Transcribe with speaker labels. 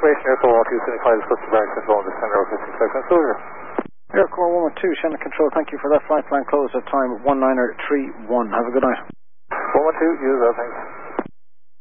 Speaker 1: information, Aircore 1275 is customer bearing control on the center of 56 Vancouver.
Speaker 2: Aircore 112, Shannon Control, thank you for that flight plan close at time 1931. Have a good night.
Speaker 1: 112, use that, thanks.